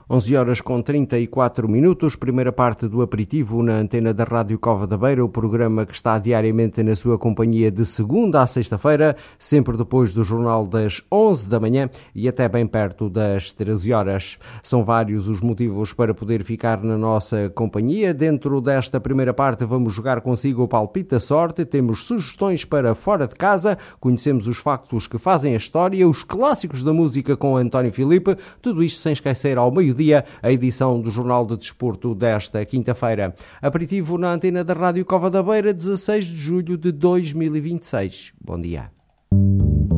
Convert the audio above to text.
11 horas com 34 minutos, primeira parte do aperitivo na antena da Rádio Cova da Beira, o programa que está diariamente na sua companhia de segunda à sexta-feira, sempre depois do jornal das 11 da manhã e até bem perto das 13 horas. São vários os motivos para poder ficar na nossa companhia. Dentro desta primeira parte vamos jogar consigo o Palpite da Sorte, temos sugestões para fora de casa, conhecemos os factos que fazem a história, os clássicos da música com António Filipe, tudo isto sem esquecer ao meio-dia a edição do Jornal de Desporto desta quinta-feira. Aperitivo na antena da Rádio Cova da Beira, 16 de julho de 2026. Bom dia.